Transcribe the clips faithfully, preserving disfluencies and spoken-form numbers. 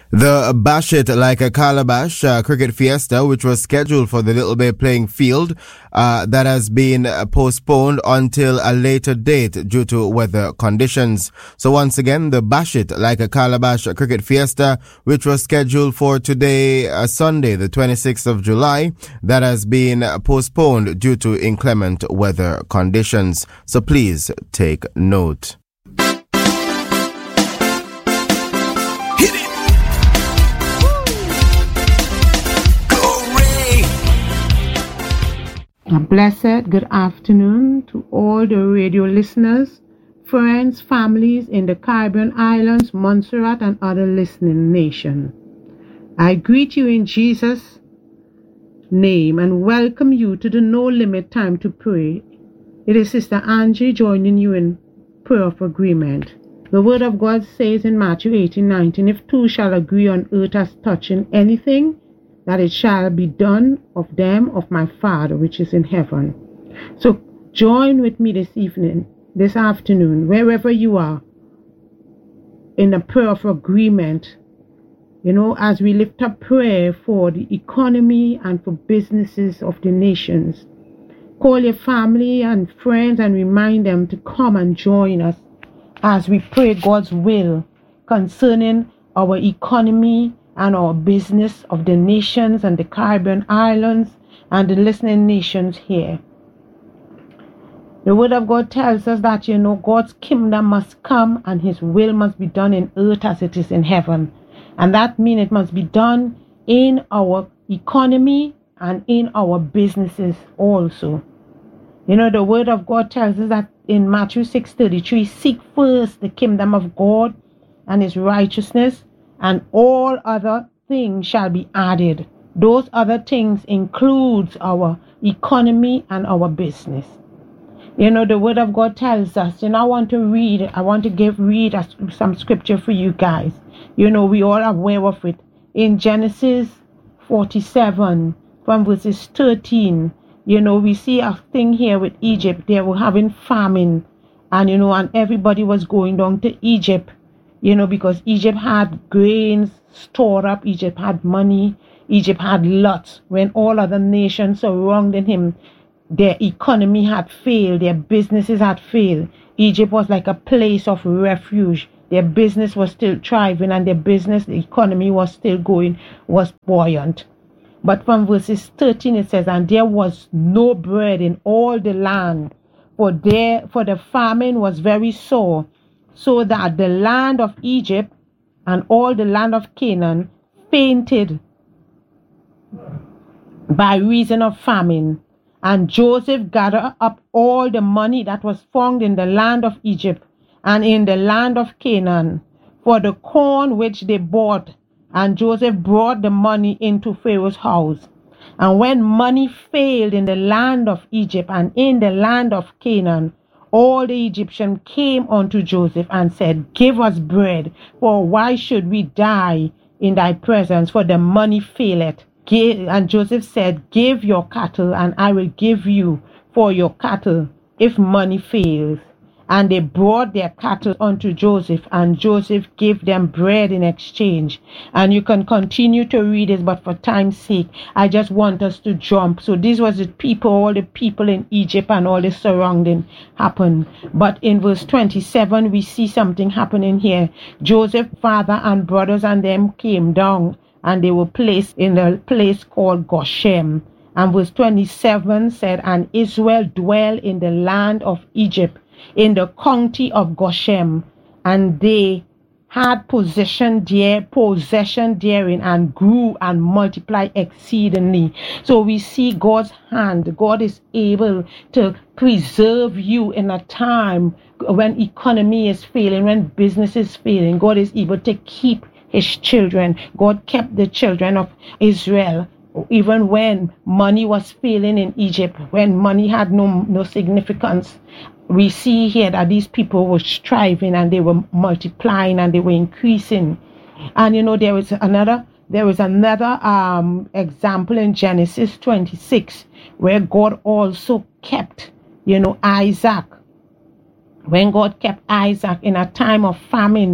The Bash It Like a Calabash uh, cricket fiesta, which was scheduled for the Little Bay playing field, uh, that has been postponed until a later date due to weather conditions. So once again, the Bash It Like a Calabash cricket fiesta, which was scheduled for today, uh, Sunday, the twenty-sixth of July, that has been postponed due to inclement weather conditions. So please take note. A blessed good afternoon to all the radio listeners, friends, families in the Caribbean islands, Montserrat, and other listening nations. I greet you in Jesus' name and welcome you to the No Limit Time to Pray. It is Sister Angie joining you in prayer of agreement. The Word of God says in Matthew eighteen nineteen, if two shall agree on earth as touching anything, that it shall be done of them of my Father which is in heaven. So join with me this evening, this afternoon, wherever you are, in a prayer of agreement, you know, as we lift up prayer for the economy and for businesses of the nations. Call your family and friends and remind them to come and join us as we pray God's will concerning our economy and our business of the nations and the Caribbean islands and the listening nations here. The Word of God tells us that, you know, God's kingdom must come and His will must be done in earth as it is in heaven. And that means it must be done in our economy and in our businesses also. You know, the Word of God tells us that in Matthew six thirty-three, seek first the kingdom of God and His righteousness, and all other things shall be added. Those other things includes our economy and our business. You know, the Word of God tells us, you know, I want to read, I want to give, read some scripture for you guys. You know, we all are aware of it. In Genesis forty-seven, from verses thirteen, you know, we see a thing here with Egypt. They were having famine, and, you know, and everybody was going down to Egypt. You know, because Egypt had grains stored up, Egypt had money, Egypt had lots. When all other nations surrounding him, their economy had failed, their businesses had failed. Egypt was like a place of refuge. Their business was still thriving and their business, the economy was still going, was buoyant. But from verses thirteen it says, and there was no bread in all the land, for there, for the famine was very sore, so that the land of Egypt and all the land of Canaan fainted by reason of famine. And Joseph gathered up all the money that was found in the land of Egypt and in the land of Canaan for the corn which they bought. And Joseph brought the money into Pharaoh's house. And when money failed in the land of Egypt and in the land of Canaan, all the Egyptians came unto Joseph and said, give us bread, for why should we die in thy presence? For the money faileth. And Joseph said, give your cattle, and I will give you for your cattle, if money fails. And they brought their cattle unto Joseph, and Joseph gave them bread in exchange. And you can continue to read this, but for time's sake, I just want us to jump. So this was the people, all the people in Egypt and all the surrounding happened. But in verse twenty-seven, we see something happening here. Joseph's father and brothers and them came down, and they were placed in a place called Goshen. And verse twenty-seven said, and Israel dwelt in the land of Egypt, in the county of Goshen, and they had possession there, possession therein, and grew and multiplied exceedingly. So we see God's hand. God is able to preserve you in a time when economy is failing, when business is failing. God is able to keep His children. God kept the children of Israel even when money was failing in Egypt, when money had no no significance. We see here that these people were striving and they were multiplying and they were increasing. And you know, there is another there is another um example in Genesis twenty-six where God also kept, you know, Isaac. When God kept Isaac in a time of famine,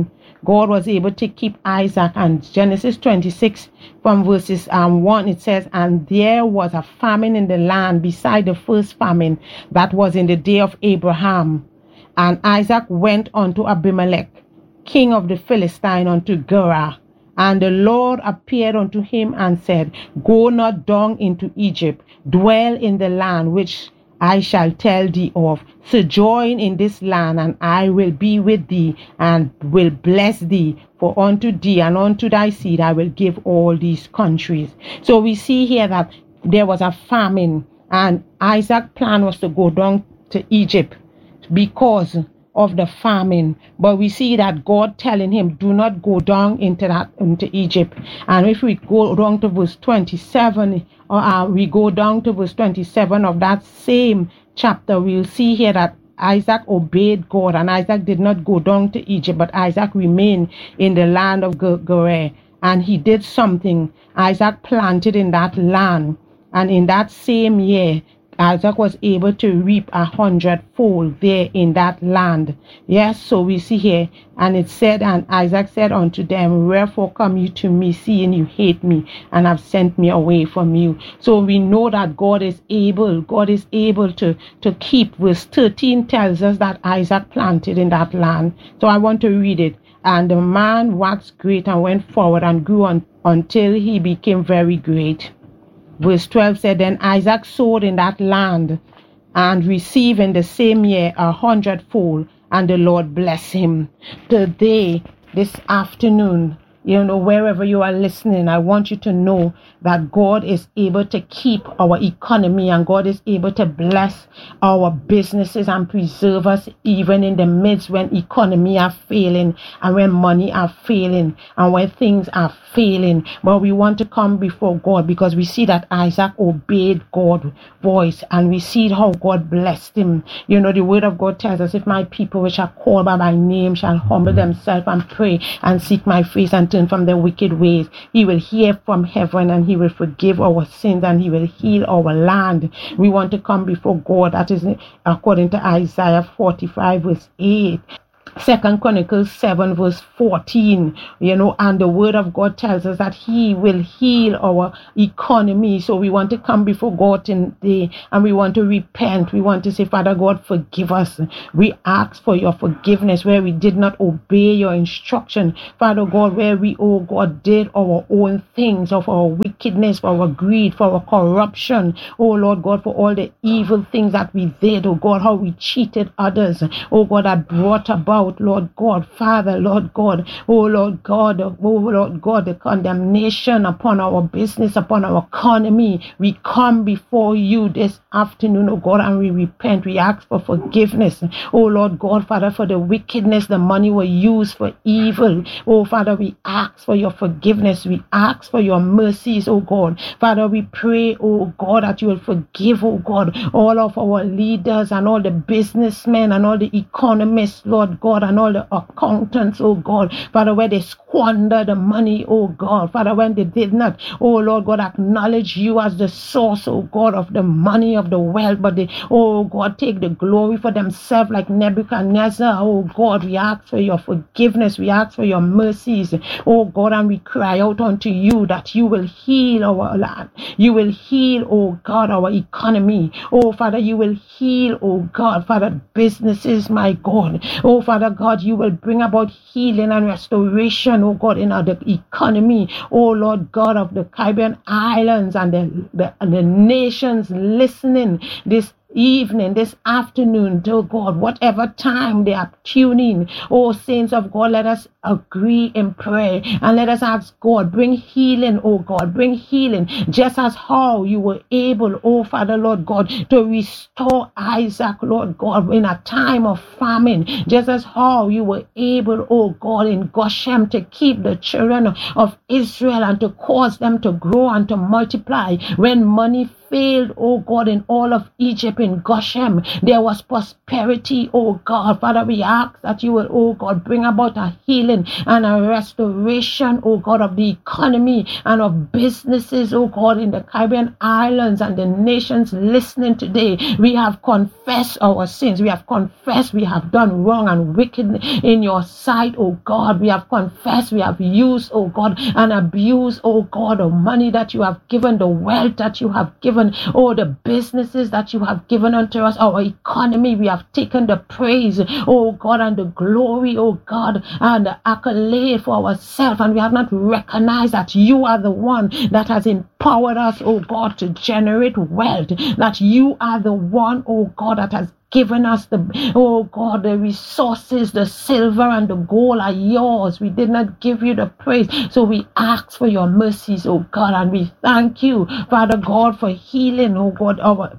God was able to keep Isaac. And Genesis twenty-six from verses um, one, it says, and there was a famine in the land beside the first famine that was in the day of Abraham. And Isaac went unto Abimelech, king of the Philistines, unto Gerar. And the Lord appeared unto him and said, go not down into Egypt, dwell in the land which I shall tell thee of. Sojourn in this land, and I will be with thee, and will bless thee. For unto thee and unto thy seed I will give all these countries. So we see here that there was a famine, and Isaac's plan was to go down to Egypt because of the famine. But we see that God telling him, do not go down into that into Egypt. And if we go down to verse twenty-seven, or uh, we go down to verse twenty-seven of that same chapter, we'll see here that Isaac obeyed God, and Isaac did not go down to Egypt, but Isaac remained in the land of Gerar. And he did something. Isaac planted in that land, and in that same year Isaac was able to reap a hundredfold there in that land. Yes, so we see here, and it said, and Isaac said unto them, wherefore come you to me, seeing you hate me, and have sent me away from you? So we know that God is able, God is able to, to keep. Verse thirteen tells us that Isaac planted in that land. So I want to read it. And the man waxed great and went forward and grew on, until he became very great. Verse twelve said, then Isaac sowed in that land and received in the same year a hundredfold, and the Lord blessed him. Today, this afternoon, you know, wherever you are listening, I want you to know that God is able to keep our economy, and God is able to bless our businesses and preserve us even in the midst when economy are failing, and when money are failing, and when things are failing. But we want to come before God because we see that Isaac obeyed God's voice, and we see how God blessed him. You know, the word of God tells us, if my people which are called by my name shall humble themselves and pray and seek my face and turn from their wicked ways, he will hear from heaven, and he will forgive our sins, and he will heal our land. We want to come before God. That is according to Isaiah forty-five verse eight. Second Chronicles seven verse fourteen, you know, and the word of God tells us that he will heal our economy. So we want to come before God today, and we want to repent. We want to say, Father God, forgive us. We ask for your forgiveness where we did not obey your instruction. Father God, where we, oh God, did our own things, of our wickedness, for our greed, for our corruption. Oh Lord God, for all the evil things that we did. Oh God, how we cheated others. Oh God, that brought about, Lord God, Father, Lord God, oh Lord God, oh Lord God, the condemnation upon our business, upon our economy. We come before you this afternoon, oh God, and we repent. We ask for forgiveness, oh Lord God, Father, for the wickedness, the money we used for evil. Oh Father, we ask for your forgiveness. We ask for your mercies, oh God. Father, we pray, oh God, that you will forgive, oh God, all of our leaders and all the businessmen and all the economists, Lord God, and all the accountants, oh God, Father, where they squander the money, oh God, Father, when they did not, oh Lord God, acknowledge you as the source, oh God, of the money, of the wealth, but they, oh God, take the glory for themselves like Nebuchadnezzar. Oh God, we ask for your forgiveness, we ask for your mercies, oh God, and we cry out unto you that you will heal our land, you will heal, oh God, our economy, oh Father, you will heal, oh God, Father, businesses, my God, oh Father God, you will bring about healing and restoration, oh God, in the economy, oh Lord God, of the Caribbean islands and the, the, and the nations listening this evening, this afternoon, dear God, whatever time they are tuning. Oh, saints of God, let us agree in prayer and let us ask God, bring healing, oh God, bring healing, just as how you were able, oh Father, Lord God, to restore Isaac, Lord God, in a time of famine, just as how you were able, oh God, in Goshen to keep the children of Israel and to cause them to grow and to multiply when money failed, oh God, in all of Egypt, in Goshen, there was prosperity, oh God. Father, we ask that you will, oh God, bring about a healing and a restoration, oh God, of the economy and of businesses, oh God, in the Caribbean islands and the nations listening today. We have confessed our sins. We have confessed we have done wrong and wicked in your sight, oh God. We have confessed we have used, oh God, and abused, oh God, the money that you have given, the wealth that you have given, oh, the businesses that you have given unto us, our economy. We have taken the praise, oh God, and the glory, oh God, and the accolade for ourselves, and we have not recognized that you are the one that has empowered us, oh God, to generate wealth, that you are the one, oh God, that has given us the, oh God, the resources, the silver and the gold are yours. We did not give you the praise. So we ask for your mercies, oh God, and we thank you, Father God, for healing, oh God, our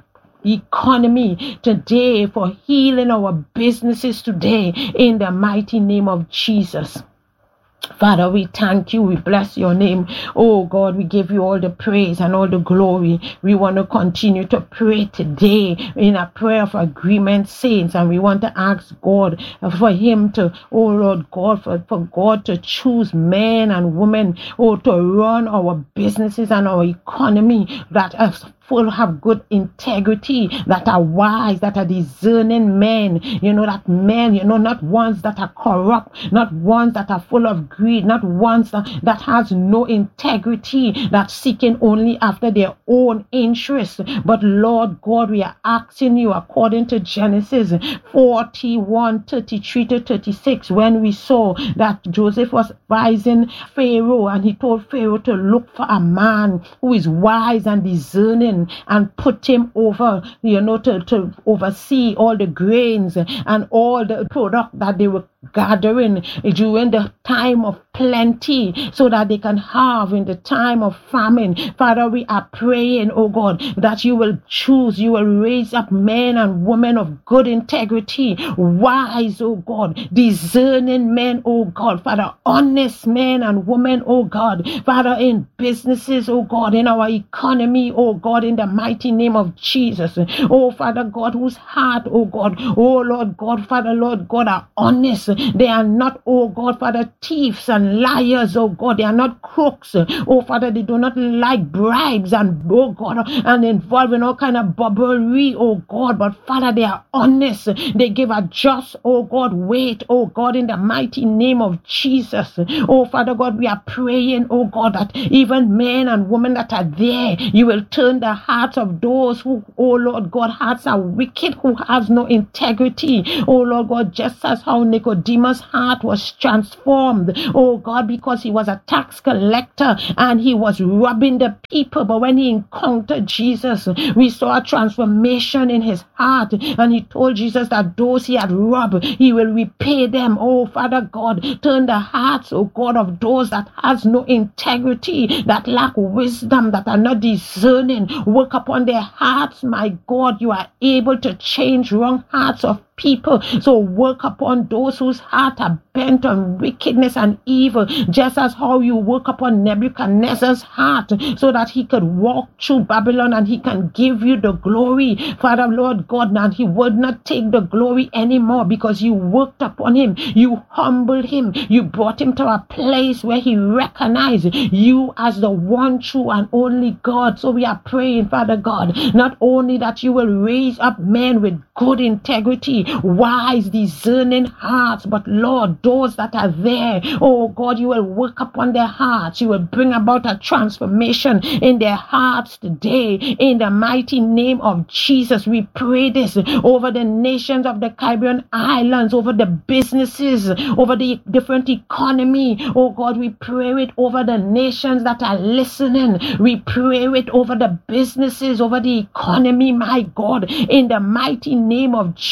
economy today, for healing our businesses today, in the mighty name of Jesus. Father, we thank you. We bless your name. Oh God, we give you all the praise and all the glory. We want to continue to pray today in a prayer of agreement, saints, and we want to ask God for him to, oh Lord God, for, for God to choose men and women, oh, to run our businesses and our economy that are full, have good integrity, that are wise, that are discerning men, you know, that men, you know, not ones that are corrupt, not ones that are full of greed, not ones that, that has no integrity, that seeking only after their own interests. But Lord God, we are asking you, according to Genesis forty-one, thirty-three to thirty-six, when we saw that Joseph was advising Pharaoh, and he told Pharaoh to look for a man who is wise and discerning, and put him over, you know, to, to oversee all the grains and all the product that they were gathering during the time of plenty, so that they can have in the time of famine. Father, we are praying, oh God, that you will choose, you will raise up men and women of good integrity, wise, oh God, discerning men, oh God, Father, honest men and women, oh God, Father, in businesses, oh God, in our economy, oh God, in the mighty name of Jesus, oh Father God, whose heart, oh God, oh Lord God, Father, Lord God, are honest. They are not, oh God, Father, thieves and liars, oh God. They are not crooks, oh Father. They do not like bribes and, oh God, and involved in all kind of bubbery, oh God. But Father, they are honest. They give a just, oh God, weight, oh God, in the mighty name of Jesus. Oh Father God, we are praying, oh God, that even men and women that are there, you will turn the hearts of those who, oh Lord God, hearts are wicked, who has no integrity, oh Lord God, just as how Nicodemus' heart was transformed, oh God, because he was a tax collector and he was robbing the people. But when he encountered Jesus, we saw a transformation in his heart, and he told Jesus that those he had robbed, he will repay them. Oh Father God, turn the hearts, oh God, of those that has no integrity, that lack wisdom, that are not discerning. Work upon their hearts, my God. You are able to change wrong hearts of people. So work upon those whose hearts are bent on wickedness and evil, just as how you work upon Nebuchadnezzar's heart, so that he could walk through Babylon and he can give you the glory, Father, Lord God, and he would not take the glory anymore, because you worked upon him, you humbled him, you brought him to a place where he recognized you as the one true and only God. So we are praying, Father God, not only that you will raise up men with good integrity, wise, discerning hearts, but Lord, those that are there, oh God, you will work upon their hearts. You will bring about a transformation in their hearts today. In the mighty name of Jesus, we pray this over the nations of the Caribbean islands, over the businesses, over the different economy. Oh God, we pray it over the nations that are listening. We pray it over the businesses, over the economy, my God, in the mighty name of Jesus.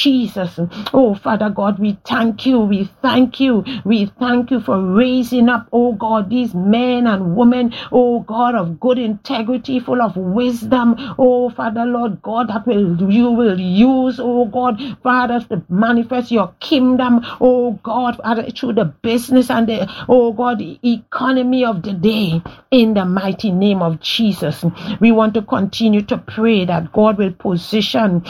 Jesus. Oh, Father God, we thank you. We thank you. We thank you for raising up, oh God, these men and women, oh God, of good integrity, full of wisdom. Oh, Father, Lord God, that will you will use, oh God, Father, to manifest your kingdom, oh God, Father, through the business and the, oh God, the economy of the day. In the mighty name of Jesus, we want to continue to pray that God will position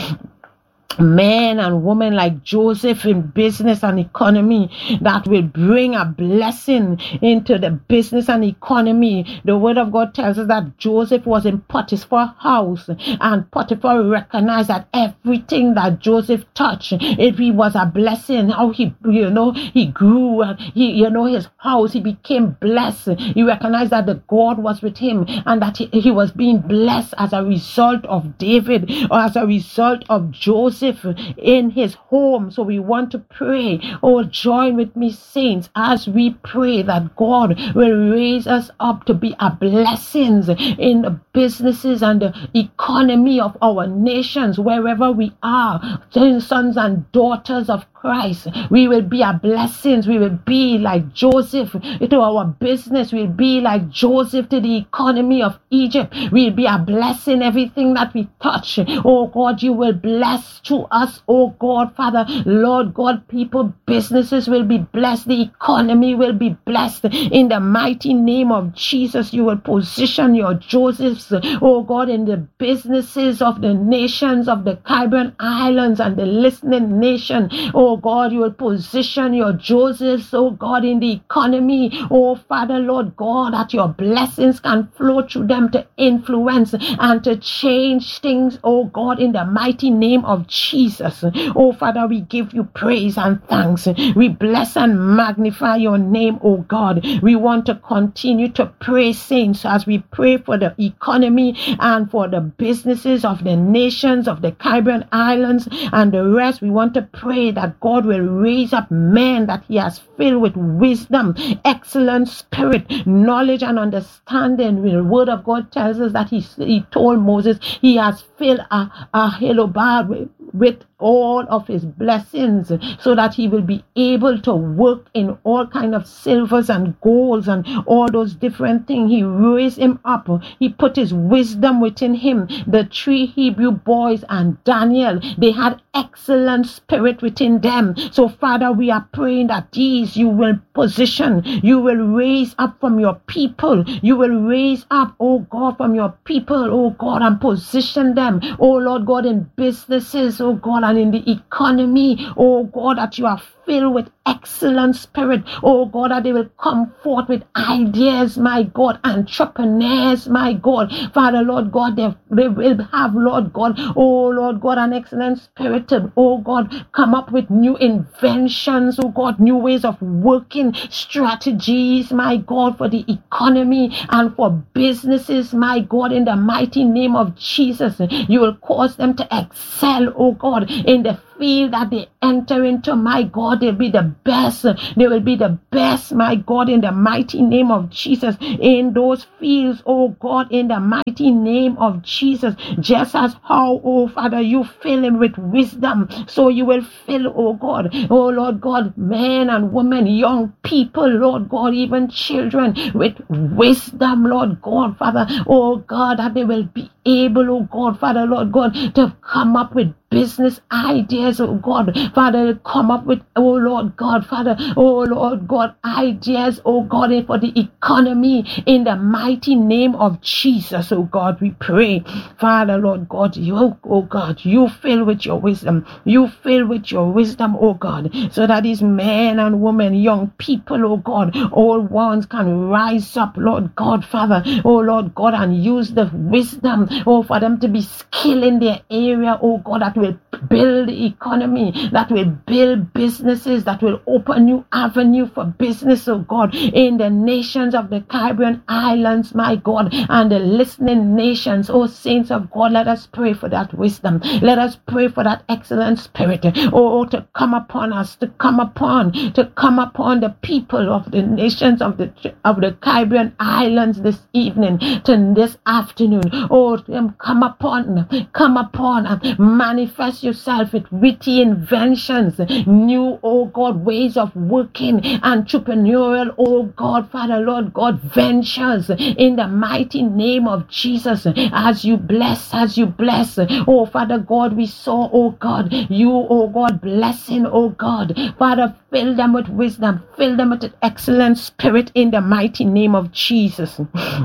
men and women like Joseph in business and economy that will bring a blessing into the business and economy. The word of God tells us that Joseph was in Potiphar's house, and Potiphar recognized that everything that Joseph touched, it he was a blessing. How he, you know, he grew, and he, you know, his house, he became blessed. He recognized that the God was with him, and that he, he was being blessed as a result of David, or as a result of Joseph in his home. So we want to pray. Oh, join with me, saints, as we pray that God will raise us up to be a blessings in the businesses and the economy of our nations, wherever we are, sons and daughters of Christ. We will be a blessings. We will be like Joseph to our business. We'll be like Joseph to the economy of Egypt. We'll be a blessing. Everything that we touch, oh God, you will bless to us, oh God, Father, Lord God, people, businesses will be blessed. The economy will be blessed. In the mighty name of Jesus, you will position your Josephs, oh God, in the businesses of the nations of the Caribbean islands and the listening nation. Oh God, you will position your Josephs, oh God, in the economy. Oh Father, Lord God, that your blessings can flow through them to influence and to change things, oh God, in the mighty name of Jesus. Oh Father, we give you praise and thanks. We bless and magnify your name, oh God. We want to continue to pray, saints, as we pray for the economy and for the businesses of the nations of the Caribbean islands and the rest. We want to pray that God will raise up men that he has filled with wisdom, excellent spirit, knowledge and understanding. The word of God tells us that he, he told Moses he has filled a, a Helobah with, with all of his blessings, so that he will be able to work in all kind of silvers and golds and all those different things. He raised him up. He put his wisdom within him. The three Hebrew boys and Daniel, they had excellent spirit within them. So Father, we are praying that these you will position, you will raise up from your people. You will raise up, oh God, from your people, oh God, and position them, oh Lord God, in businesses, oh God, and in the economy, oh God, that you are filled with excellent spirit, oh God, that they will come forth with ideas, my God, entrepreneurs, my God, Father, Lord God, they, they will have, Lord God, oh Lord God, an excellent spirit to, oh God, come up with new inventions, oh God, new ways of working, strategies, my God, for the economy and for businesses, my God, in the mighty name of Jesus. You will cause them to excel, oh God, in the field that they enter into, my God. They'll be the best. They will be the best, my God, in the mighty name of Jesus, in those fields, oh God, in the mighty name of Jesus. Just as how, oh Father, you fill him with wisdom, so you will fill, oh God, oh Lord God, men and women, young people, Lord God, even children, with wisdom, Lord God, Father, oh God, that they will be able, oh God, Father, Lord God, to come up with business ideas, oh God, Father, come up with, oh Lord God, Father, oh Lord God, ideas, oh God, for the economy, in the mighty name of Jesus, oh God, we pray, Father, Lord God, you, oh God, you fill with your wisdom, you fill with your wisdom, oh God, so that these men and women, young people, oh God, all ones can rise up, Lord God, Father, oh Lord God, and use the wisdom, oh, for them to be skilled in their area, oh God, that will build the economy, that will build businesses, that will open new avenue for business, oh God, in the nations of the Caribbean islands, my God, and the listening nations. Oh, saints of God, let us pray for that wisdom. Let us pray for that excellent spirit, oh, to come upon us, to come upon, to come upon the people of the nations of the of the Caribbean islands this evening, to this afternoon. Oh, come upon, come upon, manifest manifest yourself with witty inventions, new, oh God, ways of working, entrepreneurial, oh God, Father, Lord God, ventures in the mighty name of Jesus. As you bless, as you bless, oh Father God, we saw, oh God, you, oh God, blessing, oh God, Father, fill them with wisdom, fill them with an excellent spirit in the mighty name of Jesus.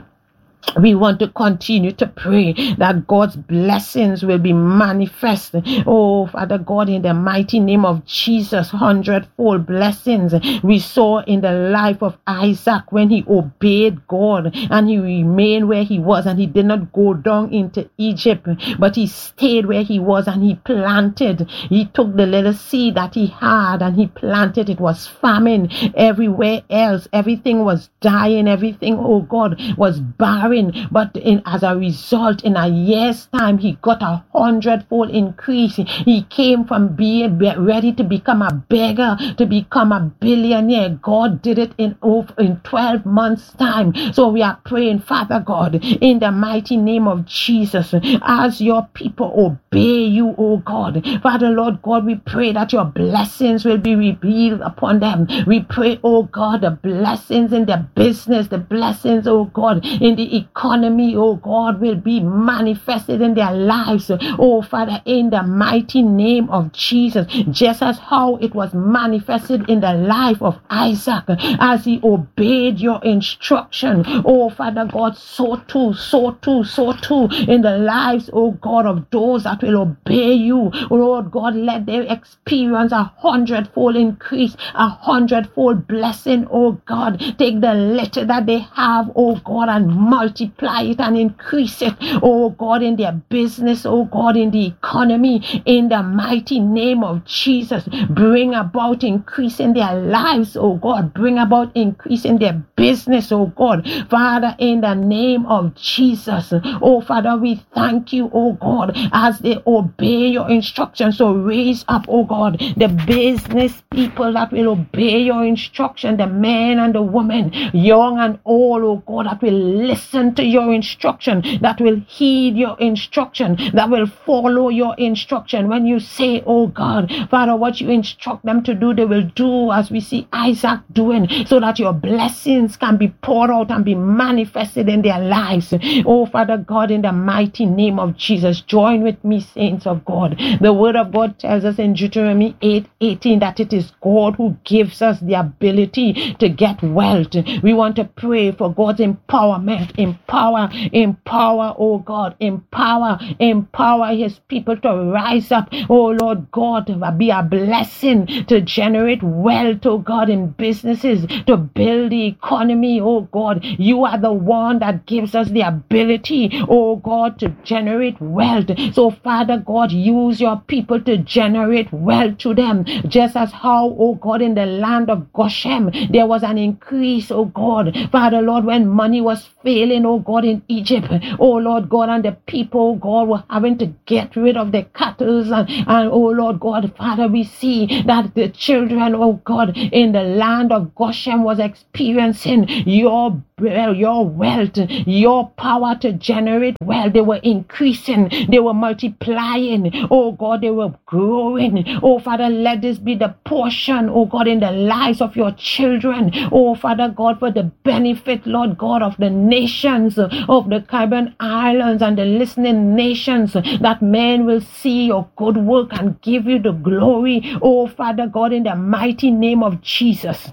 We want to continue to pray that God's blessings will be manifest. Oh, Father God, in the mighty name of Jesus, hundredfold blessings we saw in the life of Isaac when he obeyed God and he remained where he was, and he did not go down into Egypt, but he stayed where he was and he planted. He took the little seed that he had and he planted. It was famine everywhere else. Everything was dying. Everything, oh God, was barren. But in as a result, in a year's time, he got a hundredfold increase. He came from being ready to become a beggar to become a billionaire. God did it in in twelve months' time. So we are praying, Father God, in the mighty name of Jesus, as your people obey you, oh God, Father Lord God, we pray that your blessings will be revealed upon them. We pray, oh God, the blessings in their business, the blessings, oh God, in the economy, oh God, will be manifested in their lives, oh Father, in the mighty name of Jesus, just as how it was manifested in the life of Isaac as he obeyed your instruction, oh Father God, so too, so too, so too in the lives, oh God, of those that will obey you, Lord God, let them experience a hundredfold increase, a hundredfold blessing, oh God. Take the little that they have, oh God, and multiply it and increase it, oh God, in their business, oh God, in the economy, in the mighty name of Jesus. Bring about increase in their lives, oh God. Bring about increase in their business, oh God. Father, in the name of Jesus, oh Father, we thank you, oh God, as they obey your instructions. So raise up, oh God, the business people that will obey your instruction, the men and the women, young and old, oh God, that will listen to your instruction, that will heed your instruction, that will follow your instruction. When you say, oh God, Father, what you instruct them to do, they will do, as we see Isaac doing, so that your blessings can be poured out and be manifested in their lives. Oh Father God, in the mighty name of Jesus, join with me, saints of God. The word of God tells us in Deuteronomy eight eighteen that it is God who gives us the ability to get wealth. We want to pray for God's empowerment. Empower, empower, oh God, empower, empower his people to rise up, oh Lord God, to be a blessing, to generate wealth, oh God, in businesses, to build the economy, oh God. You are the one that gives us the ability, oh God, to generate wealth. So Father God, use your people to generate wealth to them, just as how, oh God, in the land of Goshen, there was an increase, oh God, Father Lord, when money was failing, oh God, in Egypt, oh Lord God, and the people, oh God, were having to get rid of the cattle, and, and oh Lord God, Father, we see that the children, oh God, in the land of Goshen was experiencing your your wealth, your power to generate wealth. They were increasing, they were multiplying, oh God, they were growing. Oh Father, let this be the portion, oh God, in the lives of your children, oh Father God, for the benefit, Lord God, of the nations of the Caribbean islands and the listening nations, that men will see your good work and give you the glory, oh Father God, in the mighty name of Jesus.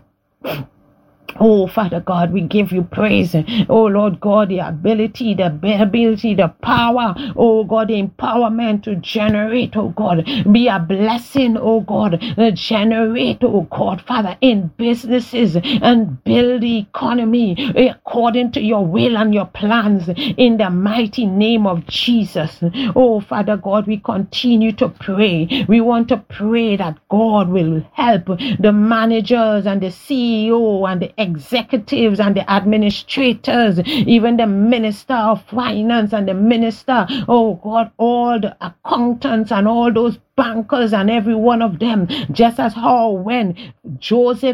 Oh, Father God, we give you praise. Oh, Lord God, the ability, the ability, the power, oh God, the empowerment to generate, oh God, be a blessing, oh God, generate, oh God, Father, in businesses and build the economy according to your will and your plans in the mighty name of Jesus. Oh, Father God, we continue to pray. We want to pray that God will help the managers and the C E O and the executives and the administrators, even the minister of finance and the minister, oh God, all the accountants and all those bankers and every one of them, just as how when Joseph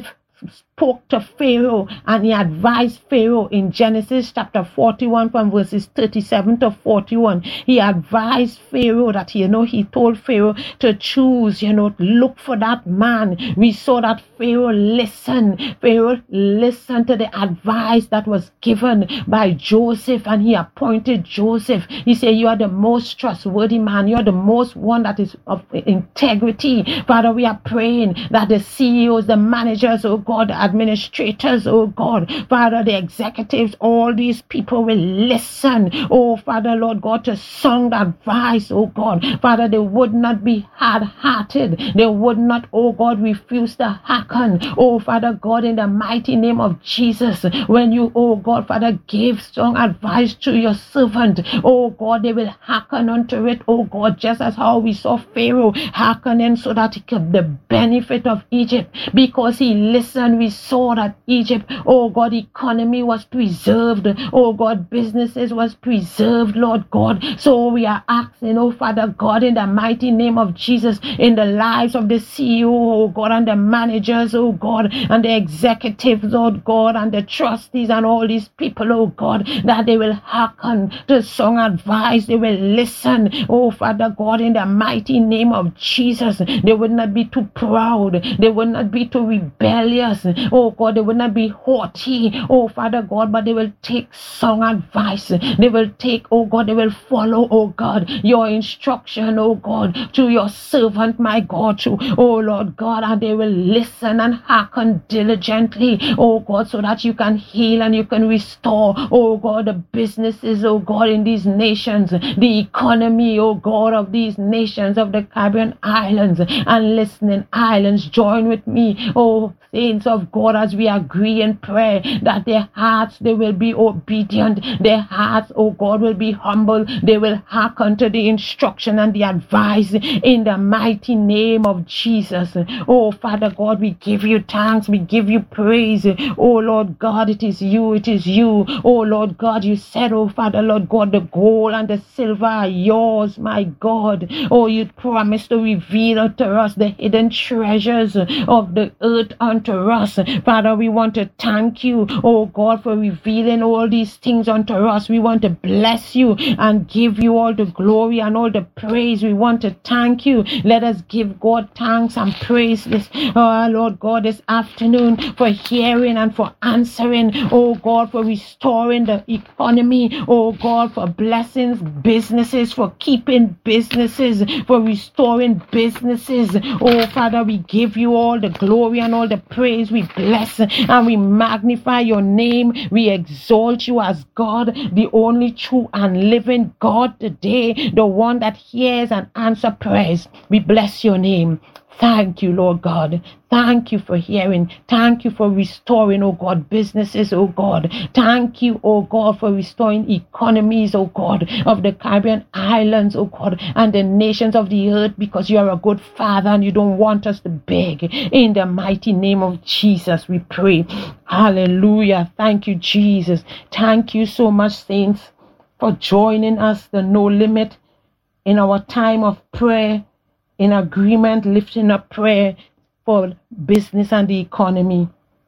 spoke to Pharaoh and he advised Pharaoh in Genesis chapter forty-one from verses thirty-seven to forty-one. He advised Pharaoh that, you know, he told Pharaoh to choose, you know, look for that man. We saw that Pharaoh listened. Pharaoh listened to the advice that was given by Joseph, and he appointed Joseph. He said, you are the most trustworthy man. You are the most one that is of integrity. Father, we are praying that the C E Os, the managers, oh God, the administrators, oh God, Father, the executives, all these people will listen, oh Father, Lord God, to sound advice, oh God. Father, they would not be hard-hearted. They would not, oh God, refuse to hearken, oh Father God, in the mighty name of Jesus. When you, oh God, Father, give strong advice to your servant, oh God, they will hearken unto it, oh God, just as how we saw Pharaoh hearkening so that he could the benefit of Egypt. Because he listened, we saw that Egypt, oh God, economy was preserved, oh God, businesses was preserved, Lord God. So we are asking, oh Father God, in the mighty name of Jesus, in the lives of the C E O, oh God, and the managers, oh God, and the executives, Lord God, and the trustees and all these people, oh God, that they will hearken to song advice, they will listen, oh Father God, in the mighty name of Jesus. They would not be too proud, they would not be too rebellious, oh God, they would not be haughty, oh Father God, but they will take song advice, they will take, oh God, they will follow, oh God, your instruction, oh God, to your servant, my God, to, oh Lord God, and they will listen and hearken diligently, oh God, so that you can heal and you can restore, oh God, the businesses, oh God, in these nations, the economy, oh God, of these nations of the Caribbean islands and listening islands. Join with me, oh saints of God, as we agree in prayer that their hearts, they will be obedient, their hearts, oh God, will be humble, they will hearken to the instruction and the advice in the mighty name of Jesus. Oh Father God, we give you thanks, we give you praise, oh Lord God, it is you, it is you, oh Lord God, you said, oh Father, Lord God, the gold and the silver are yours, my God. Oh, you promised to reveal unto us the hidden treasures of the earth unto us. Father, we want to thank you, oh God, for revealing all these things unto us. We want to bless you and give you all the glory and all the praise. We want to thank you. Let us give God thanks and praise this, oh Lord God, this afternoon for hearing and for answering, oh God, for restoring the economy, oh God, for blessings, businesses, for keeping businesses, for restoring businesses. Oh Father, we give you all the glory and all the praise. We bless and we magnify your name. We exalt you as God, the only true and living God today, the one that hears and answers prayers. We bless your name. Thank you, Lord God. Thank you for hearing. Thank you for restoring, oh God, businesses, oh God. Thank you, oh God, for restoring economies, oh God, of the Caribbean islands, oh God, and the nations of the earth, because you are a good Father and you don't want us to beg. In the mighty name of Jesus, we pray. Hallelujah. Thank you, Jesus. Thank you so much, saints, for joining us, the No Limit, in our time of prayer, in agreement, lifting up prayer for business and the economy.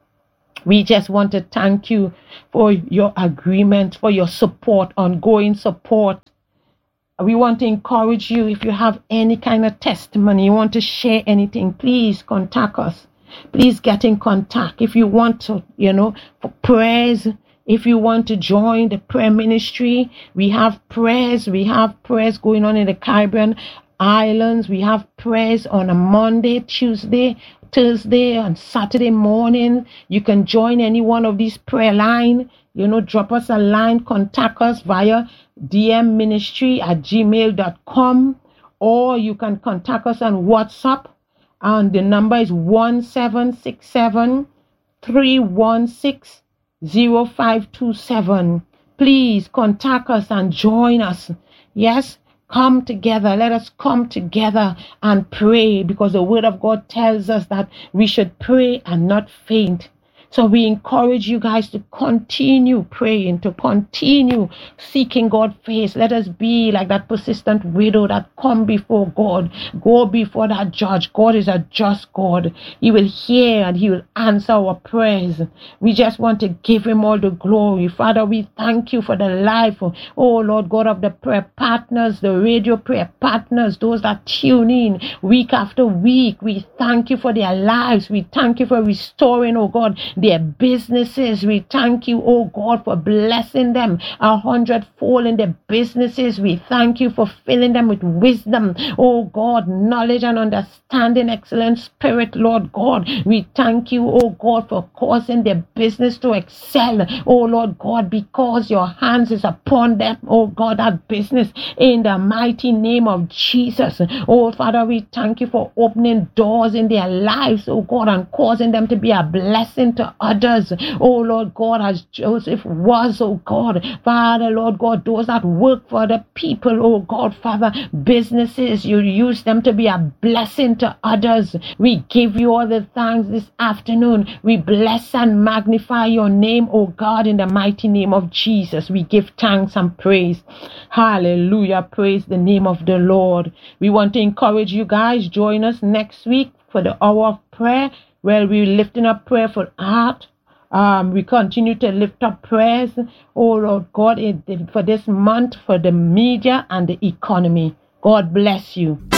We just want to thank you for your agreement, for your support, ongoing support. We want to encourage you, if you have any kind of testimony, you want to share anything, please contact us. Please get in contact. If you want to, you know, for prayers, if you want to join the prayer ministry, we have prayers. We have prayers going on in the Caribbean islands. We have prayers on a Monday, Tuesday, Thursday, and Saturday morning. You can join any one of these prayer line. You know, drop us a line, contact us via d m ministry at gmail dot com, or you can contact us on WhatsApp, and the number is one seven six seven, three one six, zero five two seven. Please contact us and join us. Yes, come together. Let us come together and pray, because the word of God tells us that we should pray and not faint. So we encourage you guys to continue praying, to continue seeking God's face. Let us be like that persistent widow that come before God, go before that judge. God is a just God. He will hear and he will answer our prayers. We just want to give him all the glory. Father, we thank you for the life, oh Lord God, of the prayer partners, the radio prayer partners, those that tune in week after week. We thank you for their lives. We thank you for restoring, oh God, their businesses. We thank you, oh God, for blessing them a hundredfold in their businesses. We thank you for filling them with wisdom, oh God, knowledge and understanding, excellent spirit, Lord God. We thank you, oh God, for causing their business to excel, oh Lord God, because your hands is upon them, oh God, that business, in the mighty name of Jesus. Oh Father, we thank you for opening doors in their lives, oh God, and causing them to be a blessing to others, oh Lord God, as Joseph was, oh God. Father, Lord God, those that work for the people, oh God, Father, businesses, you use them to be a blessing to others. We give you all the thanks this afternoon. We bless and magnify your name, oh God, in the mighty name of Jesus. We give thanks and praise. Hallelujah. Praise the name of the Lord. We want to encourage you guys, join us next week for the hour of prayer, where we're lifting up prayer for art. Um, we continue to lift up prayers, oh Lord God, for this month, for the media and the economy. God bless you.